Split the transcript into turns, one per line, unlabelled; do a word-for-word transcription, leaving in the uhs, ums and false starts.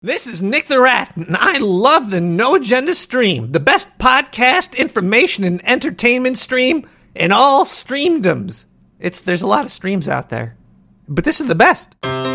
This is Nick the Rat, and I love the No Agenda stream, the best podcast, information, and entertainment stream in all streamdoms. It's there's a lot of streams out there, but this is the best.